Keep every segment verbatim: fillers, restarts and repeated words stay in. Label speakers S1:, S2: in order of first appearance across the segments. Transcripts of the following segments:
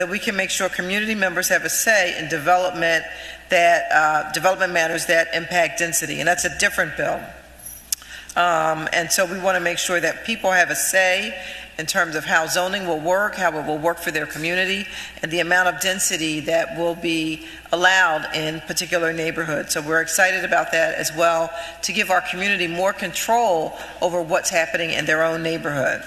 S1: that we can make sure community members have a say in development that uh, development matters that impact density, and that's a different bill. Um, and so we want to make sure that people have a say in terms of how zoning will work, how it will work for their community, and the amount of density that will be allowed in particular neighborhoods. So we're excited about that as well, to give our community more control over what's happening in their own neighborhood.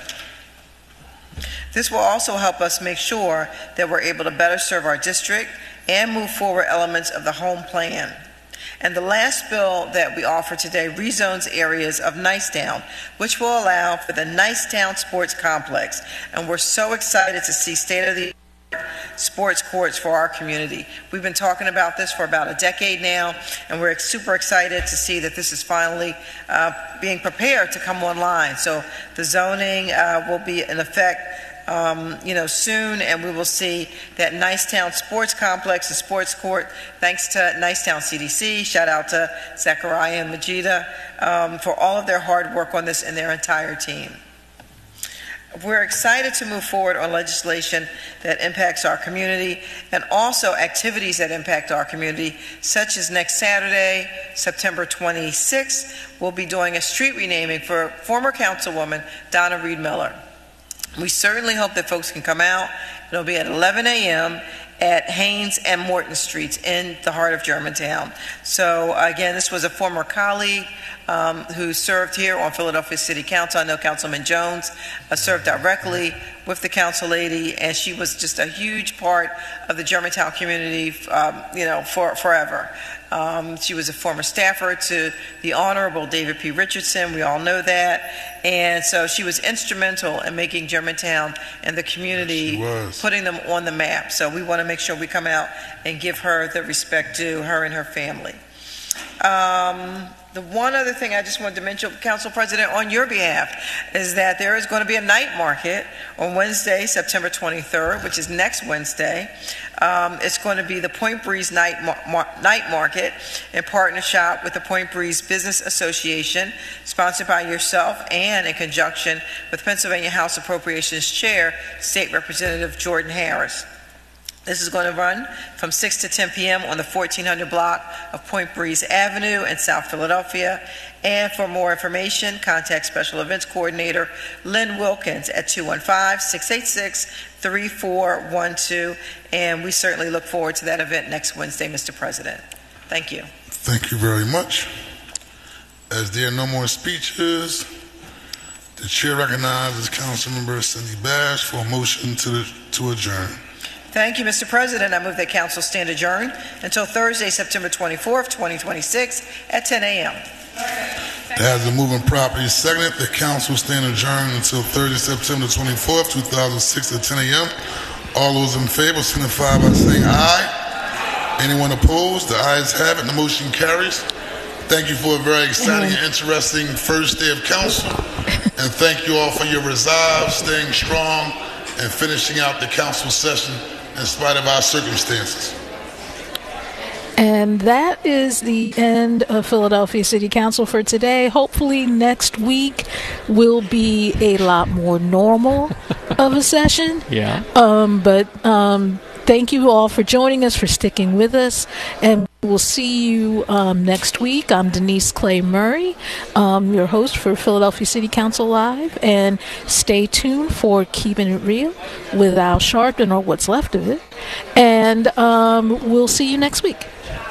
S1: This will also help us make sure that we're able to better serve our district and move forward elements of the home plan. And the last bill that we offer today rezones areas of Nicetown, which will allow for the Nicetown Sports Complex. And we're so excited to see state-of-the-art sports courts for our community. We've been talking about this for about a decade now, and we're super excited to see that this is finally uh, being prepared to come online. So the zoning uh, will be in effect Um, you know, soon, and we will see that Nicetown Sports Complex, the sports court, thanks to Nicetown C D C, shout out to Zachariah and Majida um, for all of their hard work on this and their entire team. We're excited to move forward on legislation that impacts our community and also activities that impact our community, such as next Saturday, September twenty-sixth, we'll be doing a street renaming for former Councilwoman Donna Reed Miller. We certainly hope that folks can come out. It'll be at eleven a m at Haynes and Morton Streets in the heart of Germantown. So again, this was a former colleague um, who served here on Philadelphia City Council. I know Councilman Jones uh, served directly with the council lady, and she was just a huge part of the Germantown community, um, you know, for forever. Um, she was a former staffer to the Honorable David P. Richardson. We all know that. And so she was instrumental in making Germantown and the community, putting them on the map. So we want to make sure we come out and give her the respect due, her and her family. Um, the one other thing I just wanted to mention, Council President, on your behalf, is that there is going to be a night market on Wednesday, September twenty-third, which is next Wednesday. Um, it's going to be the Point Breeze Night, Mar Mar Night Market in partnership with the Point Breeze Business Association, sponsored by yourself and in conjunction with Pennsylvania House Appropriations Chair, State Representative Jordan Harris. This is going to run from six to ten p m on the fourteen hundred block of Point Breeze Avenue in South Philadelphia. And for more information, contact Special Events Coordinator Lynn Wilkins at two one five, six eight six, three four one two. And we certainly look forward to that event next Wednesday, Mister President. Thank you.
S2: Thank you very much. As there are no more speeches, the chair recognizes Councilmember Cindy Bash for a motion to, the, to adjourn.
S1: Thank you, Mister President. I move that council stand adjourned until Thursday, September twenty-fourth, twenty twenty-six at ten a m
S2: It has been moving properly seconded that council stand adjourned until Thursday, September twenty-fourth, two thousand six at ten a m All those in favor signify by saying aye. Anyone opposed? The ayes have it. The motion carries. Thank you for a very exciting and interesting first day of council. And thank you all for your resolve, staying strong, and finishing out the council session in spite of our circumstances.
S3: And that is the end of Philadelphia City Council for today. Hopefully next week will be a lot more normal of a session.
S4: Yeah.
S3: Um, but um, thank you all for joining us, for sticking with us. And we'll see you um, next week. I'm Denise Clay Murray, um, your host for Philadelphia City Council Live. And stay tuned for Keeping It Real with Al Sharpton, or what's left of it. And um, we'll see you next week.